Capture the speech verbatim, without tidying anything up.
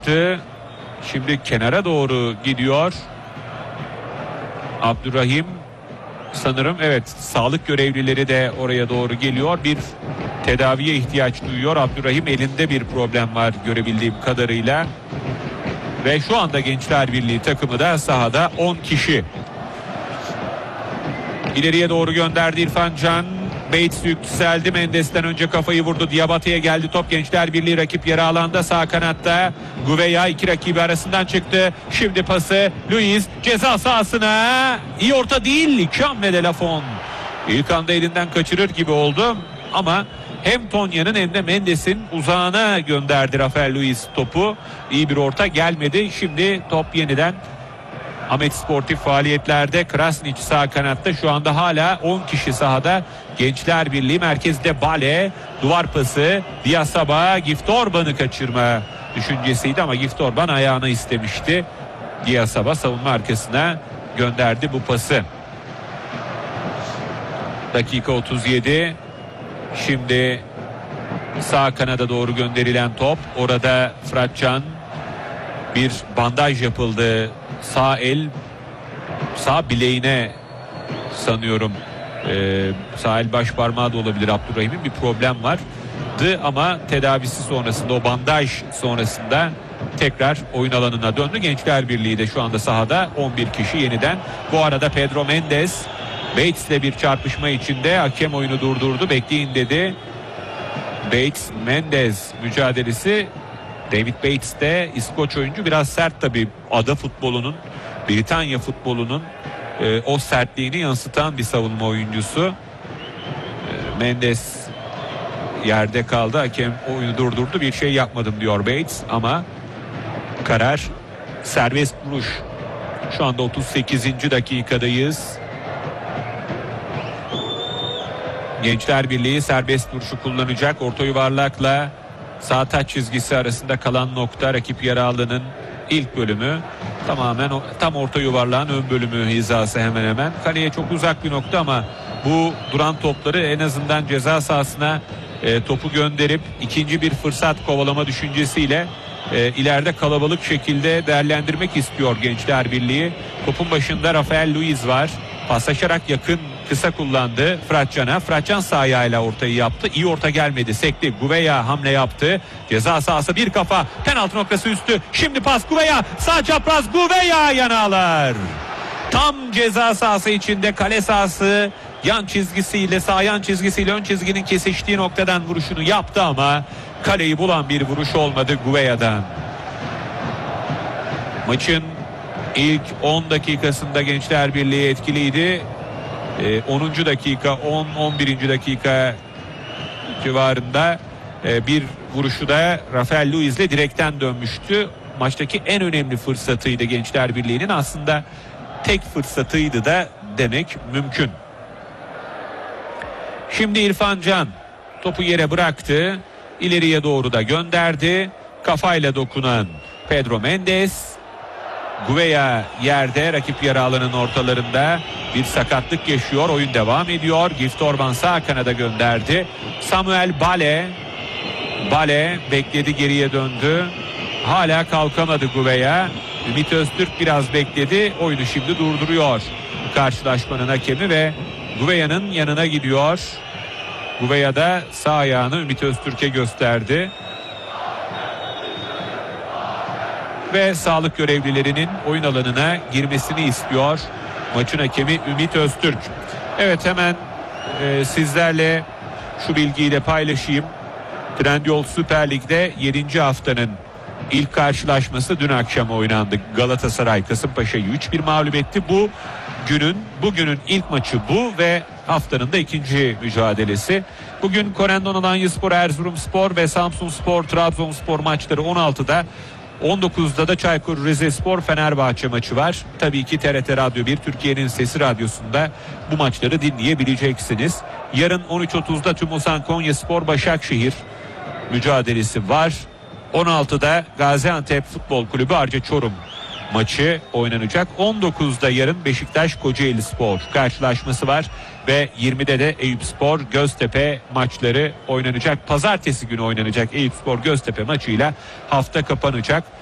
Şimdi kenara doğru gidiyor. Abdurrahim sanırım, evet, sağlık görevlileri de oraya doğru geliyor. Bir tedaviye ihtiyaç duyuyor Abdurrahim, elinde bir problem var görebildiğim kadarıyla. Ve şu anda Gençler Birliği takımı da sahada, on kişi. İleriye doğru gönderdi İrfan Can. Bates yükseldi. Mendes'ten önce kafayı vurdu. Diabate'ye geldi top. Gençler Birliği rakip yarı alanda. Sağ kanatta Gouveia iki rakibi arasından çıktı. Şimdi pası Luiz ceza sahasına. İyi orta değil. Cam ve Delafont İlk anda elinden kaçırır gibi oldu. Ama hem Tonya'nın hem de Mendes'in uzağına gönderdi Rafael Luiz topu. İyi bir orta gelmedi. Şimdi top yeniden Ahmet sportif faaliyetlerde. Krasnić sağ kanatta, şu anda hala on kişi sahada. Gençler Birliği merkezde Bale, duvar pası Diasaba, Gift Orban'ı kaçırma düşüncesiydi ama Gift Orban ayağını istemişti. Diasaba savunma arkasına gönderdi bu pası. Dakika otuz yedi. Şimdi sağ kanada doğru gönderilen top. Orada Fıratcan, bir bandaj yapıldı sağ el, sağ bileğine sanıyorum, ee, sağ el baş parmağı da olabilir, Abdurrahim'in bir problem vardı ama tedavisi sonrasında, o bandaj sonrasında tekrar oyun alanına döndü. Gençler Birliği de şu anda sahada on bir kişi yeniden. Bu arada Pedro Mendes Bates'le bir çarpışma içinde, hakem oyunu durdurdu, bekleyin dedi. Bates Mendes mücadelesi. David Bates de İskoç oyuncu, biraz sert tabii, ada futbolunun, Britanya futbolunun e, o sertliğini yansıtan bir savunma oyuncusu. E, Mendes yerde kaldı, hakem oyunu durdurdu, bir şey yapmadım diyor Bates ama karar serbest vuruş. Şu anda otuz sekizinci dakikadayız. Gençler Birliği serbest vuruşu kullanacak. Orta yuvarlakla sağ taç çizgisi arasında kalan nokta rakip yarı alanının ilk bölümü. Tamamen o, tam orta yuvarlağın ön bölümü hizası hemen hemen. Kaleye çok uzak bir nokta ama bu duran topları en azından ceza sahasına e, topu gönderip ikinci bir fırsat kovalama düşüncesiyle e, ileride kalabalık şekilde değerlendirmek istiyor Gençler Birliği. Topun başında Rafael Luiz var. Paslaşarak yakın kısa kullandı Fıratcan'a. Fıratcan sağ ayağıyla ortayı yaptı. İyi orta gelmedi. Sekti. Gouveia hamle yaptı. Ceza sahası bir kafa. Penaltı noktası üstü. Şimdi pas Gouveia. Sağ çapraz Gouveia yanağlar. Tam ceza sahası içinde, kale sahası yan çizgisiyle, sağ yan çizgisiyle ön çizginin kesiştiği noktadan vuruşunu yaptı ama kaleyi bulan bir vuruş olmadı Gouveia'dan. Maçın ilk on dakikasında Gençler Birliği etkiliydi. onuncu dakika, on on birinci dakika civarında bir vuruşu da Rafael Luiz'le direkten dönmüştü. Maçtaki en önemli fırsatıydı Gençler Birliği'nin, aslında tek fırsatıydı da demek mümkün. Şimdi İrfan Can topu yere bıraktı, ileriye doğru da gönderdi. Kafayla dokunan Pedro Mendes. Gouveia yerde, rakip yarı alanın ortalarında bir sakatlık yaşıyor. Oyun devam ediyor. Gift Orban sağ kanada gönderdi. Samuel Bale Bale bekledi, geriye döndü. Hala kalkamadı Gouveia. Ümit Öztürk biraz bekledi. Oyunu şimdi durduruyor karşılaşmanın hakemi ve Gouveia'nın yanına gidiyor. Gouveia da sağ ayağını Ümit Öztürk'e gösterdi. Ve sağlık görevlilerinin oyun alanına girmesini istiyor maçın hakemi Ümit Öztürk. Evet, hemen e, sizlerle şu bilgiyi de paylaşayım. Trendyol Süper Lig'de yedinci haftanın ilk karşılaşması dün akşam oynandı. Galatasaray Kasımpaşa'yı üç bir mağlup etti. Bu günün bugünün ilk maçı bu ve haftanın da ikinci mücadelesi. Bugün Korendon Alanyaspor, Erzurumspor ve Samsunspor, Trabzonspor maçları on altıda. on dokuzda da Çaykur Rizespor Fenerbahçe maçı var. Tabii ki T R T Radyo bir, Türkiye'nin Sesi Radyosu'nda bu maçları dinleyebileceksiniz. Yarın on üç otuzda Tümosan Konyaspor Başakşehir mücadelesi var. on altıda Gaziantep Futbol Kulübü Arca Çorum maçı oynanacak. on dokuzda yarın Beşiktaş Kocaelispor karşılaşması var ve yirmide de Eyüpspor Göztepe maçları oynanacak. Pazartesi günü oynanacak Eyüpspor Göztepe maçıyla hafta kapanacak.